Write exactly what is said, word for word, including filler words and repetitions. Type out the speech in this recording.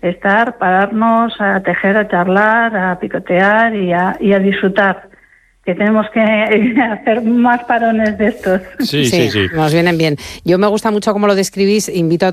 estar, pararnos a tejer, a charlar, a picotear y a, y a disfrutar. Que tenemos que hacer más parones de estos. Sí, sí, sí, sí. Nos vienen bien. Yo me gusta mucho cómo lo describís. Invito a